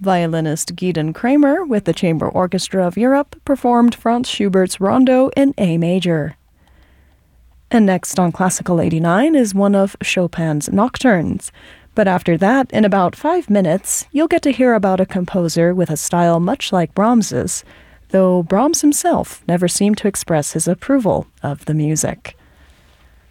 Violinist Gideon Kramer with the Chamber Orchestra of Europe performed Franz Schubert's Rondo in A major. And next on Classical 89 is one of Chopin's nocturnes. But after that, in about 5 minutes, you'll get to hear about a composer with a style much like Brahms's, though Brahms himself never seemed to express his approval of the music.